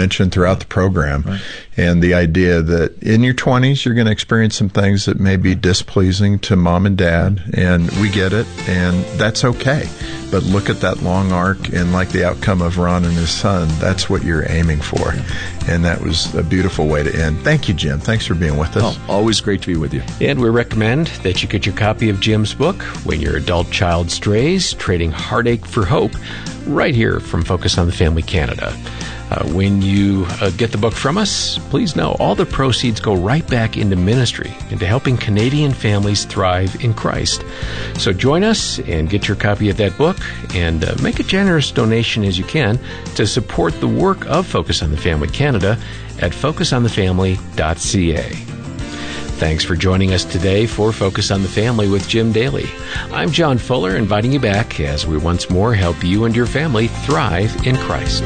mentioned throughout the program. Right. And the idea that in your 20s, you're going to experience some things that may be displeasing to mom and dad, and we get it, and that's okay. But look at that long arc, and like the outcome of Ron and his son, that's what you're aiming for. And that was a beautiful way to end. Thank you, Jim. Thanks for being with us. Oh, always great to be with you. And we recommend that you get your copy of Jim's book, When Your Adult Child Strays, Trading Heartache for Hope, right here from Focus on the Family Canada. When you get the book from us, please know all the proceeds go right back into ministry, into helping Canadian families thrive in Christ. So join us and get your copy of that book, and make a generous donation as you can to support the work of Focus on the Family Canada at focusonthefamily.ca. Thanks for joining us today for Focus on the Family with Jim Daly. I'm John Fuller, inviting you back as we once more help you and your family thrive in Christ.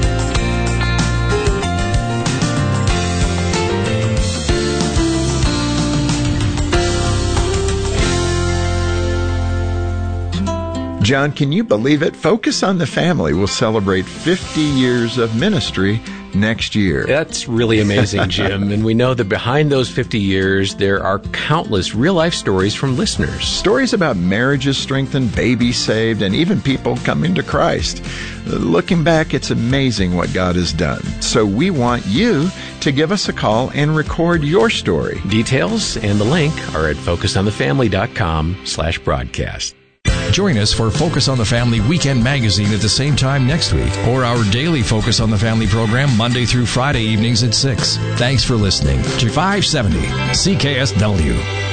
John, can you believe it? Focus on the Family will celebrate 50 years of ministry next year. That's really amazing, Jim. And we know that behind those 50 years, there are countless real-life stories from listeners. Stories about marriages strengthened, babies saved, and even people coming to Christ. Looking back, it's amazing what God has done. So we want you to give us a call and record your story. Details and the link are at focusonthefamily.com/broadcast. Join us for Focus on the Family Weekend Magazine at the same time next week, or our daily Focus on the Family program Monday through Friday evenings at 6. Thanks for listening to 570 CKSW.